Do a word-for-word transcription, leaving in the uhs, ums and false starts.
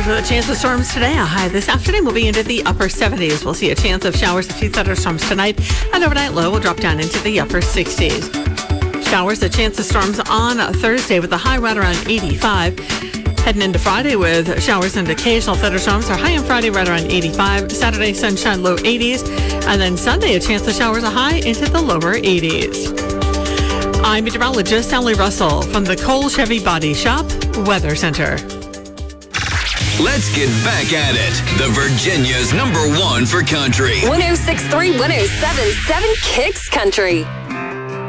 with a chance of storms today. A high this afternoon will be into the upper seventies. We'll see a chance of showers, a few thunderstorms tonight. An overnight low will drop down into the upper sixties. Showers, a chance of storms on Thursday with a high right around eighty-five. Heading into Friday with showers and occasional thunderstorms. Our high on Friday right around eighty-five. Saturday, sunshine, low eighties. And then Sunday, a chance of showers, a high into the lower eighties. I'm meteorologist Sally Russell from the Cole Chevy Body Shop Weather Center. Let's get back at it. The Virginia's number one for country. one oh six point three, one oh seven point seven Kicks Country.